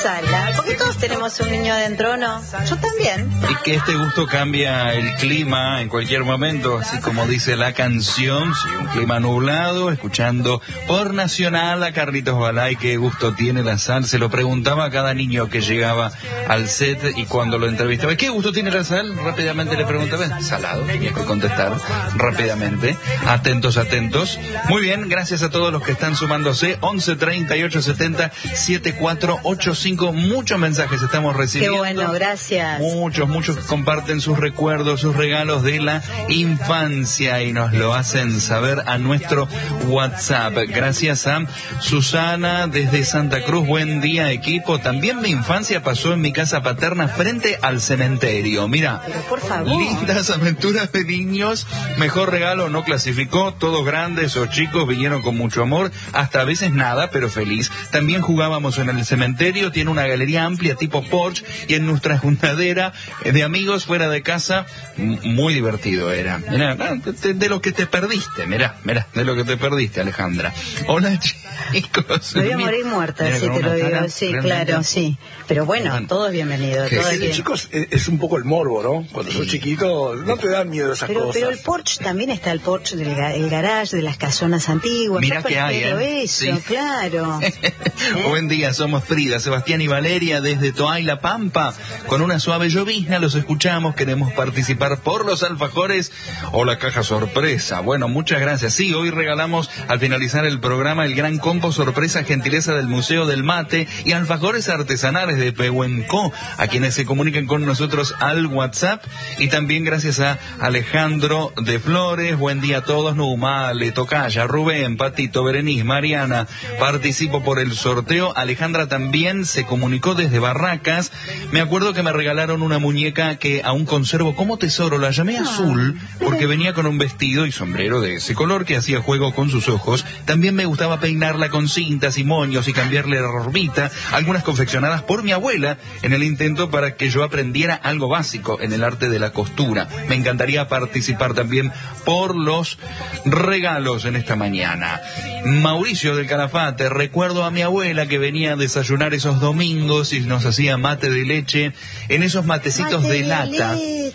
Sala, porque todos tenemos un niño adentro, ¿no? Yo también. Y que este gusto cambia el clima en cualquier momento, así como dice la canción, sí, un clima nublado, escuchando por Nacional a Carlitos Balay. Qué gusto tiene la sal, se lo preguntaba a cada niño que llegaba al set y cuando lo entrevistaba, ¿qué gusto tiene la sal? Rápidamente le preguntaba, salado, tenía que contestar rápidamente. Atentos, atentos. Muy bien, gracias a todos los que están sumándose. 11 38 70 7485. Muchos mensajes estamos recibiendo. Qué bueno, gracias. Muchos que comparten sus recuerdos, sus regalos de la infancia y nos lo hacen saber a nuestro WhatsApp. Gracias a Susana desde Santa Cruz. Buen día, equipo. También mi infancia pasó en mi casa paterna frente al cementerio. Mira, pero por favor, lindas aventuras de niños. Mejor regalo no clasificó. Todos grandes o chicos vinieron con mucho amor. Hasta a veces nada, pero feliz. También jugábamos en el cementerio. Tiene una galería amplia tipo Porsche y en nuestra juntadera de amigos fuera de casa, muy divertido era. Mirá, de lo que te perdiste, mirá, de lo que te perdiste, Alejandra. Hola, chicos. Me voy a morir muerta, si te lo digo. Sí, realmente. Claro, sí. Pero bueno, todos bienvenidos. Todos bien. Chicos, es un poco el morbo, ¿no? Cuando sos chiquito, no te dan miedo esas cosas. Pero el Porsche también está el Porsche del garage, de las casonas antiguas. Mirá que hay, eso, sí. Claro. Buen día, somos Frida, Sebastián y Valeria desde Toay, La Pampa. Con una suave llovizna los escuchamos, queremos participar por los alfajores o la caja sorpresa. Bueno, muchas gracias. Sí, hoy regalamos al finalizar el programa el gran combo sorpresa, gentileza del Museo del Mate y alfajores artesanales de Pehuenco, a quienes se comunican con nosotros al WhatsApp. Y también gracias a Alejandro de Flores. Buen día a todos. Numale, Tocaya, Rubén, Patito, Berenice, Mariana. Participo por el sorteo. Alejandra también se comunicó desde Barracas. Me acuerdo que me regalaron una muñeca que aún conservo como tesoro. La llamé Azul porque venía con un vestido y sombrero de ese color que hacía juego con sus ojos. También me gustaba peinarla con cintas y moños y cambiarle la orbita, algunas confeccionadas por mi abuela en el intento para que yo aprendiera algo básico en el arte de la costura. Me encantaría participar también por los regalos en esta mañana. Mauricio del Calafate, recuerdo a mi abuela que venía a desayunar esos domingos y nos hacía mate de leche en esos matecitos de lata.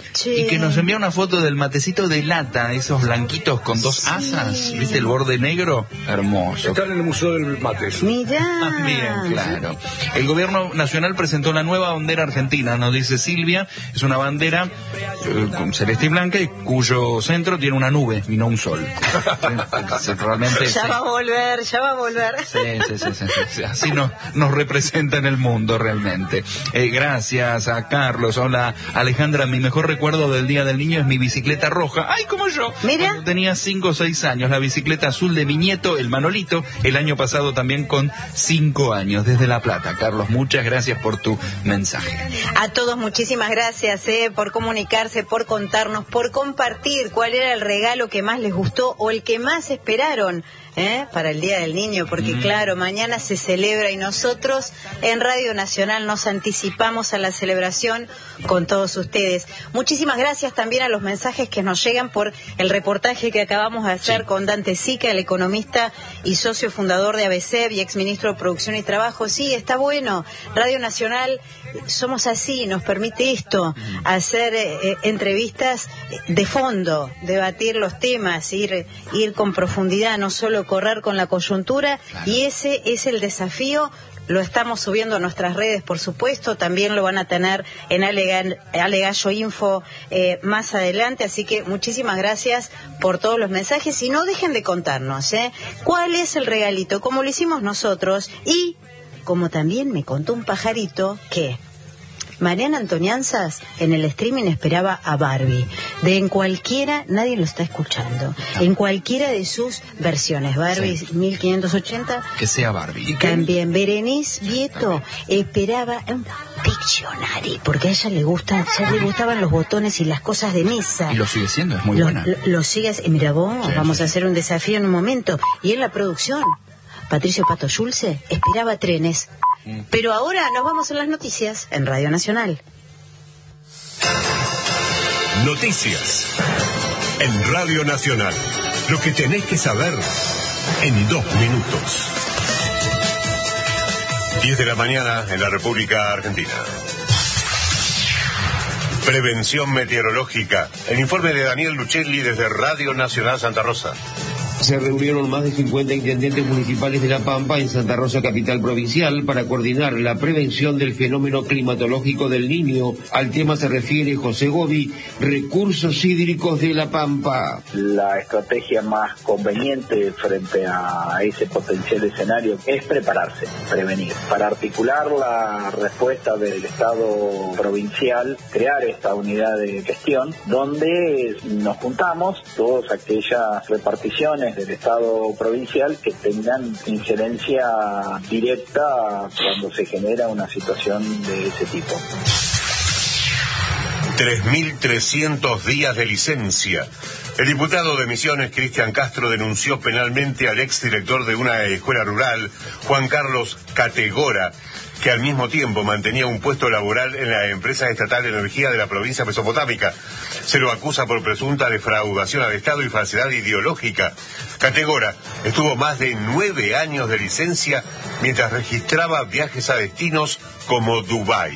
Y que nos envía una foto del matecito de lata, esos blanquitos con dos asas, ¿viste el borde negro? Hermoso. Están en el Museo del Mate. Mirá. Bien, claro. El gobierno nacional presentó la nueva bandera argentina, nos dice Silvia. Es una bandera con celeste y blanca y cuyo centro tiene una nube y no un sol. Realmente, ya va a volver. Sí. Así nos representa en el mundo realmente. Gracias a Carlos. Hola, Alejandra. Mi mejor recuerdo del Día del Niño es mi bicicleta roja. ¡Ay, como yo! Mira. Cuando tenía 5 o 6 años. La bicicleta azul de mi nieto, el Manolito, el año pasado también con 5 años. Desde La Plata. Carlos, muchas gracias por tu mensaje. A todos muchísimas gracias por comunicarse, por contarnos, por compartir cuál era el regalo que más les gustó o el que más esperaron para el Día del Niño, porque claro, mañana se celebra y nosotros en Radio Nacional nos anticipamos a la celebración con todos ustedes. Muchísimas gracias también a los mensajes que nos llegan por el reportaje que acabamos de hacer con Dante Sica, el economista y socio fundador de ABC y exministro de Producción y Trabajo. Sí, está bueno. Radio Nacional, somos así, nos permite esto, hacer entrevistas de fondo, debatir los temas, ir con profundidad, no solo correr con la coyuntura, claro. Y ese es el desafío. Lo estamos subiendo a nuestras redes, por supuesto, también lo van a tener en Ale Gallo Info más adelante, así que muchísimas gracias por todos los mensajes y no dejen de contarnos cuál es el regalito, como lo hicimos nosotros y como también me contó un pajarito que Mariana Antonianzas en el streaming esperaba a Barbie. En cualquiera, nadie lo está escuchando. En cualquiera de sus versiones. Barbie 1580. Que sea Barbie. También Berenice Vieto esperaba un Pictionary, porque a ella le gustaban los botones y las cosas de mesa. Y lo sigue siendo, es muy buena. Lo sigues, mira vos, vamos a hacer un desafío en un momento. Y en la producción, Patricio Pato Schulze esperaba trenes. Pero ahora nos vamos a las noticias en Radio Nacional. Noticias en Radio Nacional. Lo que tenés que saber en 2 minutos. 10 de la mañana en la República Argentina. Prevención meteorológica. El informe de Daniel Luchelli desde Radio Nacional Santa Rosa. Se reunieron más de 50 intendentes municipales de La Pampa en Santa Rosa, capital provincial, para coordinar la prevención del fenómeno climatológico del Niño. Al tema se refiere José Gobi, recursos hídricos de La Pampa. La estrategia más conveniente frente a ese potencial escenario es prepararse, prevenir. Para articular la respuesta del Estado provincial, crear esta unidad de gestión, donde nos juntamos todas aquellas reparticiones del Estado provincial que tengan injerencia directa cuando se genera una situación de ese tipo. 3.300 días de licencia. El diputado de Misiones, Cristian Castro, denunció penalmente al exdirector de una escuela rural, Juan Carlos Categora, que al mismo tiempo mantenía un puesto laboral en la empresa estatal de energía de la provincia mesopotámica. Se lo acusa por presunta defraudación al Estado y falsedad ideológica. Categora estuvo más de 9 años de licencia mientras registraba viajes a destinos como Dubái.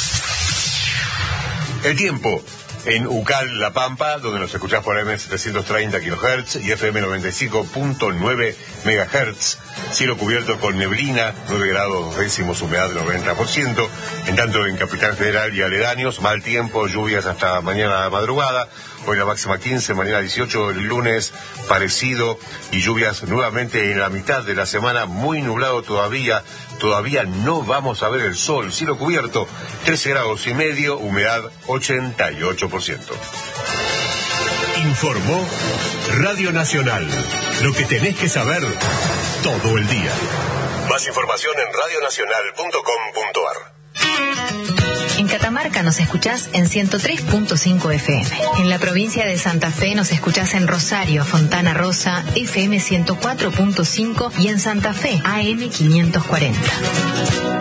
El tiempo. En Ucal, La Pampa, donde nos escuchás por AM 730 kHz y FM 95.9 MHz. Cielo cubierto con neblina, 9 grados décimos, humedad del 90%. En tanto en Capital Federal y aledaños, mal tiempo, lluvias hasta mañana madrugada. Hoy la máxima 15, mañana 18, el lunes parecido y lluvias nuevamente en la mitad de la semana, muy nublado todavía no vamos a ver el sol, cielo cubierto, 13 grados y medio, humedad 88%. Informó Radio Nacional, lo que tenés que saber todo el día. Más información en radionacional.com.ar. En Catamarca nos escuchás en 103.5 FM. En la provincia de Santa Fe nos escuchás en Rosario, Fontana Rosa, FM 104.5 y en Santa Fe, AM 540.